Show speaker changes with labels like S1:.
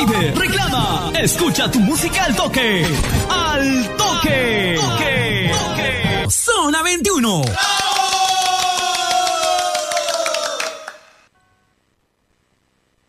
S1: Pide, reclama, escucha tu música al toque. ¡Al toque! Zona 21.